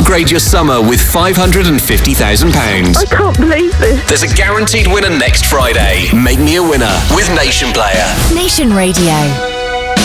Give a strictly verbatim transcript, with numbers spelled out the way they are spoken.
Upgrade your summer with five hundred fifty thousand pounds. I can't believe this. There's a guaranteed winner next Friday. Make me a winner with Nation Player. Nation Radio.